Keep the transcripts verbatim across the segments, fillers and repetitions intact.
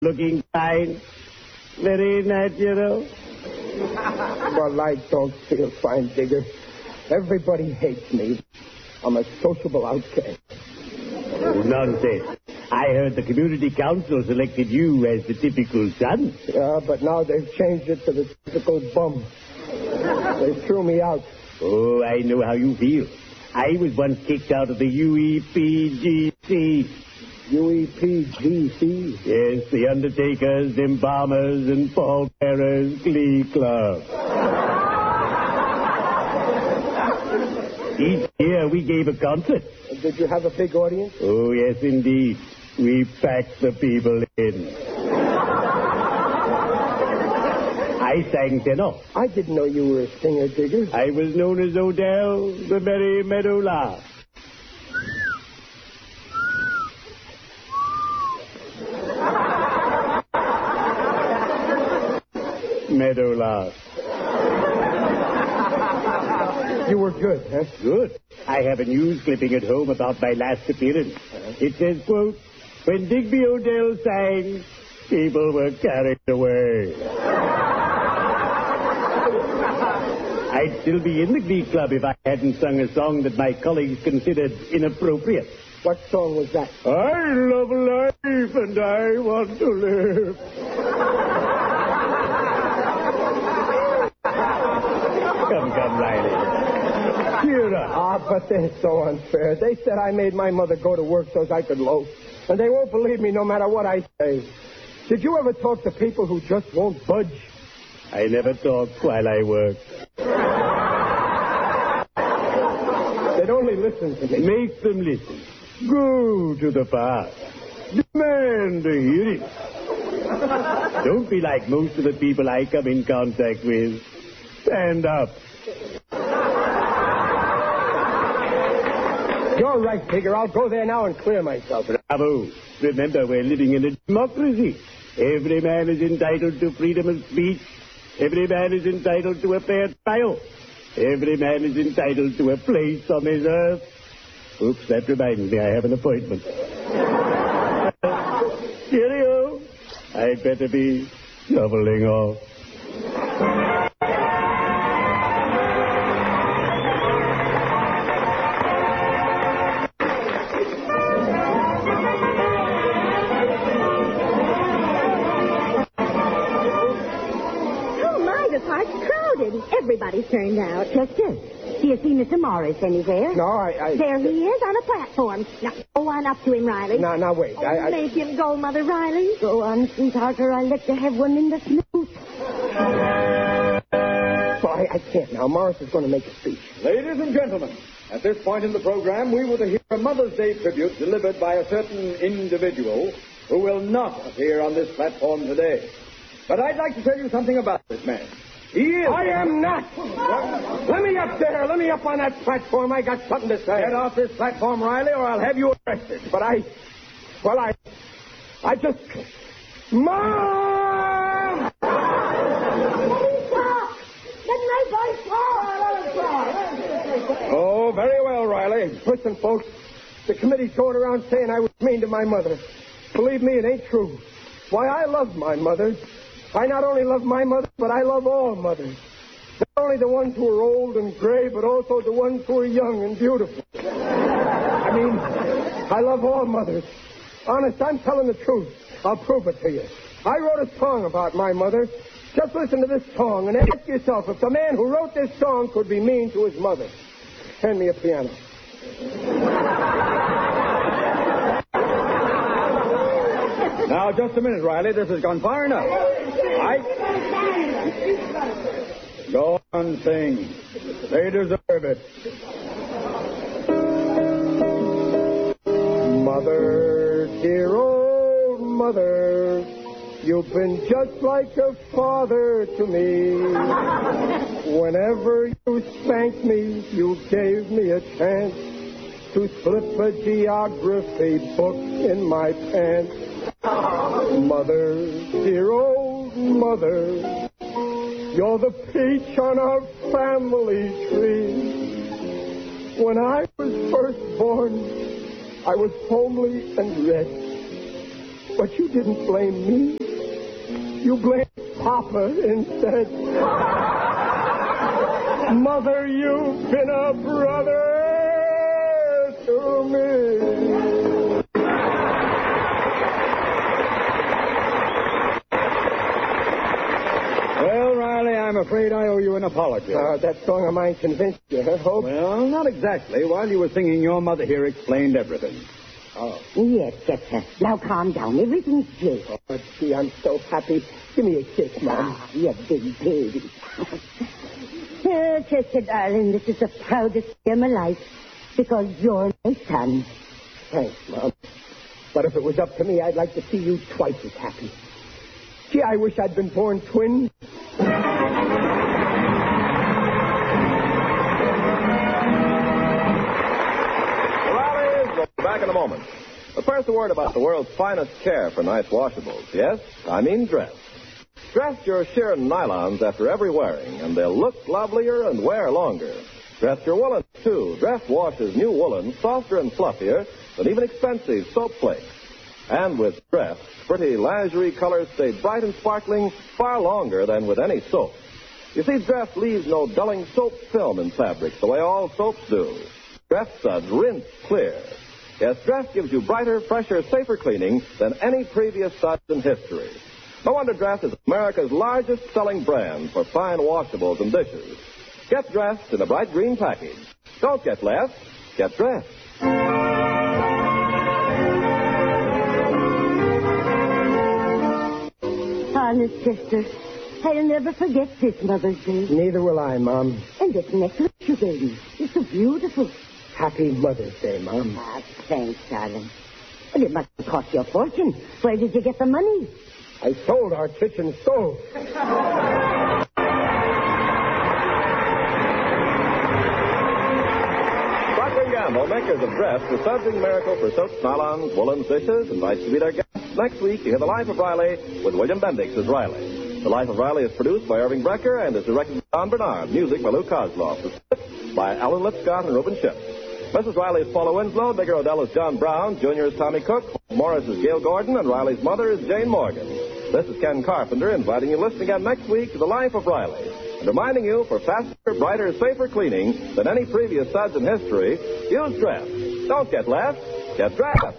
looking fine. Very natural. Well, I don't feel fine, Digger. Everybody hates me. I'm a sociable outcast. Oh, nonsense. I heard the community council selected you as the typical son. Yeah, but now they've changed it to the typical bum. They threw me out. Oh, I know how you feel. I was once kicked out of the U E P G C. U E P G C? Yes, the Undertakers, Embalmers, and Pallbearers Glee Club. Each year we gave a concert. Did you have a big audience? Oh, yes, indeed. We packed the people in. I sang tenor. I didn't know you were a singer, Digger. I was known as Odell, the Merry Meadow Lark. Meadowlark. You were good, huh? Good. I have a news clipping at home about my last appearance. It says, quote, when Digby Odell sang, people were carried away. I'd still be in the Glee Club if I hadn't sung a song that my colleagues considered inappropriate. What song was that? I love life and I want to live. Come, come, Riley. Cheer up. Ah, but they're so unfair. They said I made my mother go to work so I could loaf. And they won't believe me no matter what I say. Did you ever talk to people who just won't budge? I never talk while I work. They'd only listen to me. Make them listen. Go to the past. Demand to hear it. Don't be like most of the people I come in contact with. Stand up. You're right, Digger. I'll go there now and clear myself. Bravo. Remember, we're living in a democracy. Every man is entitled to freedom of speech. Every man is entitled to a fair trial. Every man is entitled to a place on this earth. Oops, that reminds me, I have an appointment. Cheerio. I'd better be shoveling off. Everybody's turned out. Chester, do you see Mister Morris anywhere? No, I... I... There he is on a platform. Now, go on up to him, Riley. No, now, wait. Oh, I, I... Make him go, Mother Riley. Go on, sweetheart, or I'll let you have one in the snoot. Well, I, I can't now. Morris is going to make a speech. Ladies and gentlemen, at this point in the program, we were to hear a Mother's Day tribute delivered by a certain individual who will not appear on this platform today. But I'd like to tell you something about this man. He is. I am not. What? Let me up there. Let me up on that platform. I got something to say. Get off this platform, Riley, or I'll have you arrested. But I... Well, I... I just... Mom! Oh, very well, Riley. Listen, folks. The committee's going around saying I was mean to my mother. Believe me, it ain't true. Why, I love my mother. I not only love my mother, but I love all mothers. Not only the ones who are old and gray, but also the ones who are young and beautiful. I mean, I love all mothers. Honest, I'm telling the truth. I'll prove it to you. I wrote a song about my mother. Just listen to this song and ask yourself if the man who wrote this song could be mean to his mother. Hand me a piano. Now, just a minute, Riley. This has gone far enough. I... Go on, sing. They deserve it. Mother, dear old mother, you've been just like a father to me. Whenever you spanked me, you gave me a chance to slip a geography book in my pants. Mother, dear old mother, you're the peach on our family tree. When I was first born, I was homely and red. But you didn't blame me. You blamed Papa instead. Mother, you've been a brother to me. Well, Riley, I'm afraid I owe you an apology. Uh, that song of mine convinced you, huh, Hope? Well, not exactly. While you were singing, your mother here explained everything. Oh. Yes, Chester. Now calm down. Everything's great. Oh, gee, I'm so happy. Give me a kiss, Mom. Ah, you big baby. Oh, Chester, darling, this is the proudest day of my life because you're my son. Thanks, Mom. But if it was up to me, I'd like to see you twice as happy. Gee, I wish I'd been born twins. Back in a moment. But first, a word about the world's finest care for nice washables. Yes, I mean dress. Dress your sheer nylons after every wearing, and they'll look lovelier and wear longer. Dress your woolens, too. Dress washes new woolens softer and fluffier than even expensive soap flakes. And with Dress, pretty lingerie colors stay bright and sparkling far longer than with any soap. You see, Dress leaves no dulling soap film in fabrics the way all soaps do. Dress suds rinse clear. Yes, Dress gives you brighter, fresher, safer cleaning than any previous suds in history. No wonder Dress is America's largest selling brand for fine washables and dishes. Get Dress in a bright green package. Don't get less. Get Dress. Honest, Chester, I'll never forget this Mother's Day. Neither will I, Mom. And this necklace you gave me is so beautiful. Happy Mother's Day, Mom. Ah, thanks, darling. Well, it must have cost you a fortune. Where did you get the money? I sold our kitchen stove. Procter and Gamble, makers of Dress, the sudsing miracle for soaps, nylons, woolens, dishes, invites you to be their guest. Next week, you hear The Life of Riley with William Bendix as Riley. The Life of Riley is produced by Irving Brecker and is directed by Don Bernard. Music by Lou Kozloff. The script by Alan Lipscott and Reuben Ship. Missus Riley is Paula Winslow, Bigger Odell is John Brown, Junior is Tommy Cook, Morris is Gail Gordon, and Riley's mother is Jane Morgan. This is Ken Carpenter inviting you to listen again next week to The Life of Riley, and reminding you for faster, brighter, safer cleaning than any previous suds in history, use Dress. Don't get less, get Dress.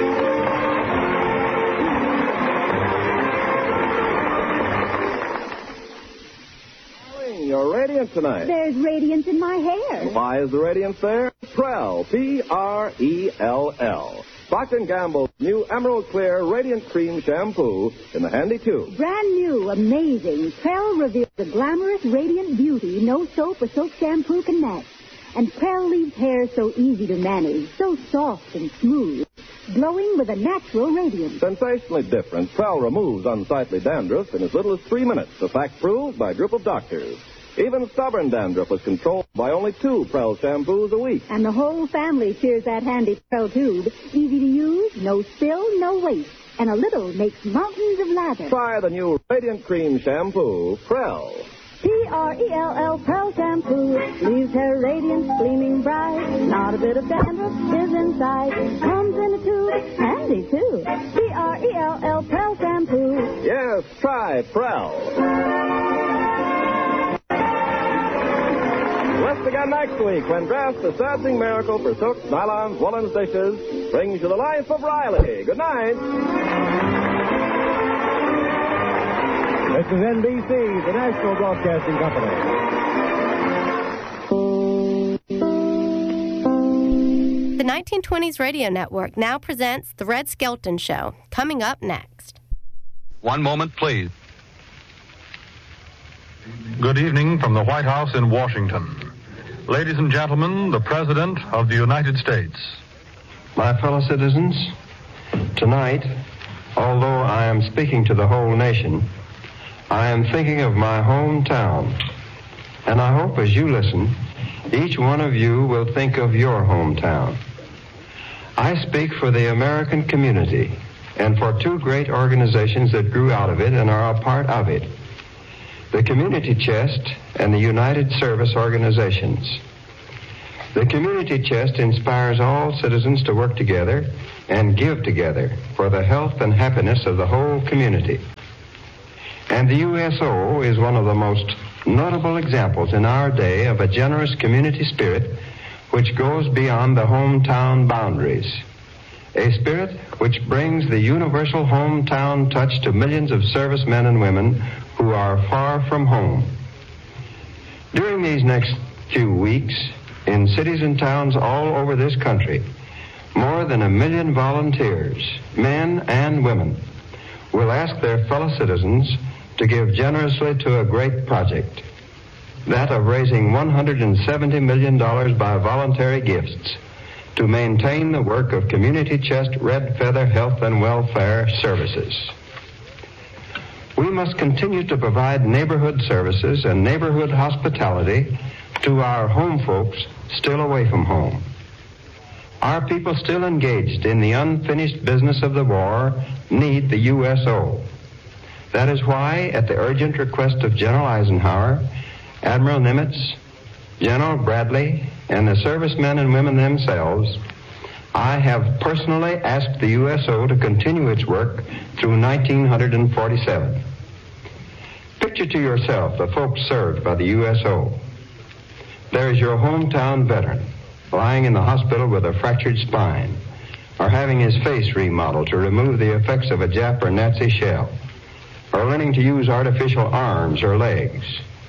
You're radiant tonight. There's radiance in my hair. Why is the radiance there? Prell, P R E L L. Procter and Gamble's new Emerald Clear Radiant Cream Shampoo in the handy tube. Brand new, amazing. Prell reveals the glamorous, radiant beauty no soap or soap shampoo can match. And Prell leaves hair so easy to manage, so soft and smooth, glowing with a natural radiance. Sensationally different, Prell removes unsightly dandruff in as little as three minutes, a fact proved by a group of doctors. Even stubborn dandruff was controlled by only two Prell shampoos a week. And the whole family shares that handy Prell tube. Easy to use, no spill, no waste. And a little makes mountains of lather. Try the new Radiant Cream Shampoo, Prell. P R E L L, Prell Shampoo, leaves hair radiant, gleaming bright. Not a bit of dandruff is inside. Comes in a tube, handy too. P R E L L, Prell Shampoo. Yes, try Prell. Listen again next week when Dress, the sudsing miracle for soaps, nylons, woolens, dishes, brings you The Life of Riley. Good night. This is N B C, the National Broadcasting Company. The nineteen twenties Radio Network now presents The Red Skelton Show, coming up next. One moment, please. Good evening from the White House in Washington. Ladies and gentlemen, the President of the United States. My fellow citizens, tonight, although I am speaking to the whole nation, I am thinking of my hometown. And I hope as you listen, each one of you will think of your hometown. I speak for the American community and for two great organizations that grew out of it and are a part of it. The Community Chest and the United Service Organizations. The Community Chest inspires all citizens to work together and give together for the health and happiness of the whole community. And the U S O is one of the most notable examples in our day of a generous community spirit which goes beyond the hometown boundaries. A spirit which brings the universal hometown touch to millions of servicemen and women who are far from home. During these next few weeks, in cities and towns all over this country, more than a million volunteers, men and women, will ask their fellow citizens to give generously to a great project, that of raising one hundred seventy million dollars by voluntary gifts to maintain the work of Community Chest Red Feather Health and Welfare Services. We must continue to provide neighborhood services and neighborhood hospitality to our home folks still away from home. Our people still engaged in the unfinished business of the war need the U S O. That is why, at the urgent request of General Eisenhower, Admiral Nimitz, General Bradley, and the servicemen and women themselves, I have personally asked the U S O to continue its work through nineteen forty-seven. Picture to yourself the folks served by the U S O. There is your hometown veteran lying in the hospital with a fractured spine, or having his face remodeled to remove the effects of a Jap or Nazi shell, or learning to use artificial arms or legs.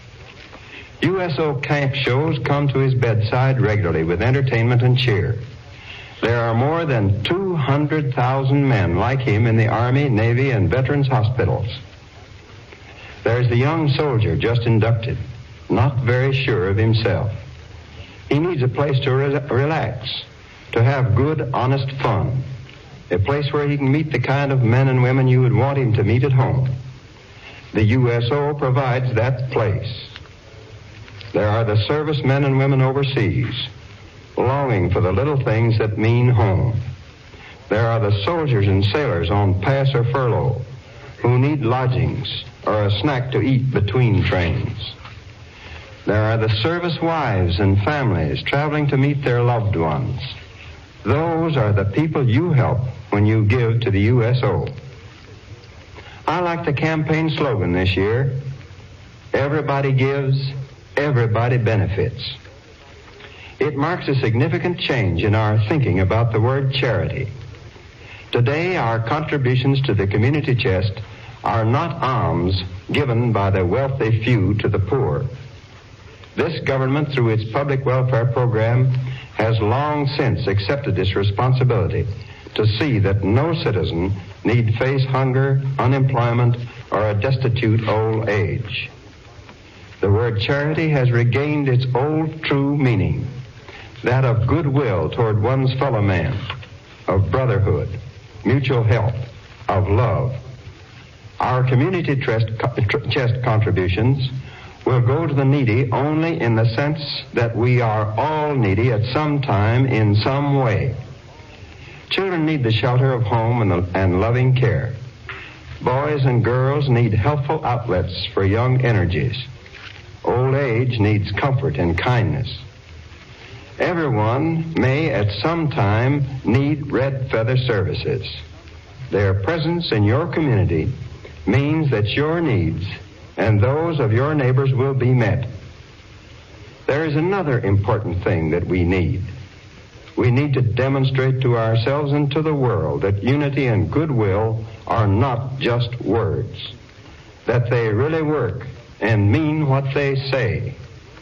U S O camp shows come to his bedside regularly with entertainment and cheer. There are more than two hundred thousand men like him in the Army, Navy, and Veterans hospitals. There's the young soldier just inducted, not very sure of himself. He needs a place to re- relax, to have good, honest fun, a place where he can meet the kind of men and women you would want him to meet at home. The U S O provides that place. There are the servicemen and women overseas, longing for the little things that mean home. There are the soldiers and sailors on pass or furlough who need lodgings or a snack to eat between trains. There are the service wives and families traveling to meet their loved ones. Those are the people you help when you give to the U S O. I like the campaign slogan this year, everybody gives, everybody benefits. It marks a significant change in our thinking about the word charity. Today, our contributions to the community chest are not alms given by the wealthy few to the poor. This government, through its public welfare program, has long since accepted this responsibility to see that no citizen need face hunger, unemployment, or a destitute old age. The word charity has regained its old true meaning, that of goodwill toward one's fellow man, of brotherhood, mutual help, of love. Our community chest, chest contributions will go to the needy only in the sense that we are all needy at some time in some way. Children need the shelter of home and, the, and loving care. Boys and girls need helpful outlets for young energies. Old age needs comfort and kindness. Everyone may at some time need Red Feather services. Their presence in your community means that your needs and those of your neighbors will be met. There is another important thing that we need. We need to demonstrate to ourselves and to the world that unity and goodwill are not just words, that they really work and mean what they say.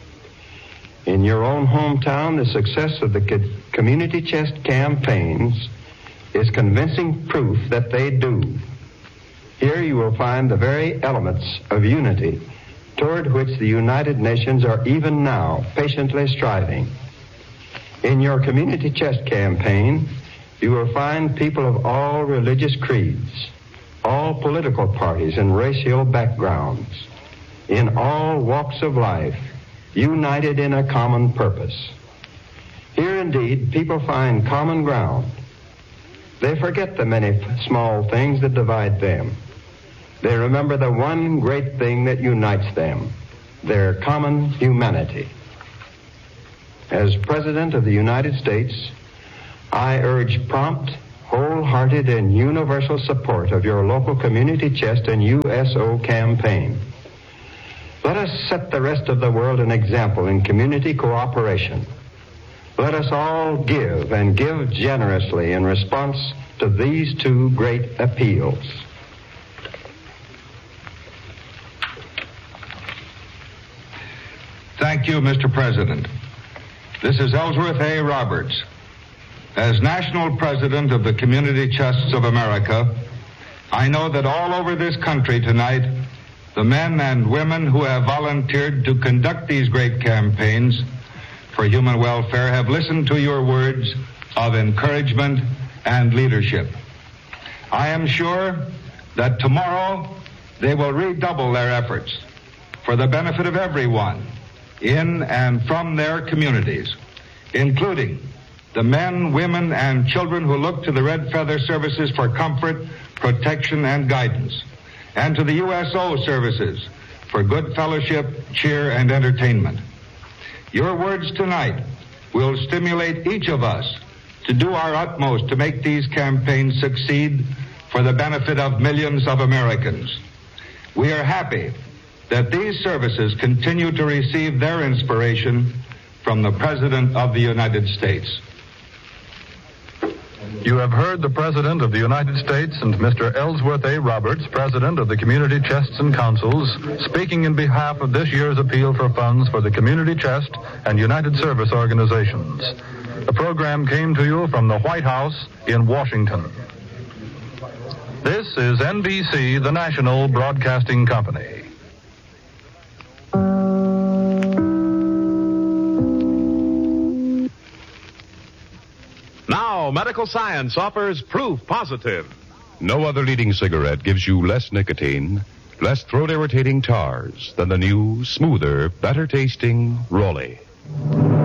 In your own hometown, the success of the co- community chest campaigns is convincing proof that they do. Here you will find the very elements of unity toward which the United Nations are even now patiently striving. In your community chest campaign, you will find people of all religious creeds, all political parties and racial backgrounds, in all walks of life, united in a common purpose. Here, indeed, people find common ground. They forget the many small things that divide them. They remember the one great thing that unites them, their common humanity. As President of the United States, I urge prompt, wholehearted and universal support of your local community chest and U S O campaign. Let us set the rest of the world an example in community cooperation. Let us all give and give generously in response to these two great appeals. Thank you, Mister President. This is Ellsworth A. Roberts. As National President of the Community Chests of America, I know that all over this country tonight, the men and women who have volunteered to conduct these great campaigns for human welfare have listened to your words of encouragement and leadership. I am sure that tomorrow they will redouble their efforts for the benefit of everyone in and from their communities, including the men, women, and children who look to the Red Feather Services for comfort, protection, and guidance, and to the U S O services for good fellowship, cheer, and entertainment. Your words tonight will stimulate each of us to do our utmost to make these campaigns succeed for the benefit of millions of Americans. We are happy that these services continue to receive their inspiration from the President of the United States. You have heard the President of the United States and Mister Ellsworth A. Roberts, President of the Community Chests and Councils, speaking in behalf of this year's appeal for funds for the Community Chest and United Service Organizations. The program came to you from the White House in Washington. This is N B C, the national broadcasting company. Now, medical science offers proof positive. No other leading cigarette gives you less nicotine, less throat-irritating tars than the new, smoother, better-tasting Rolly.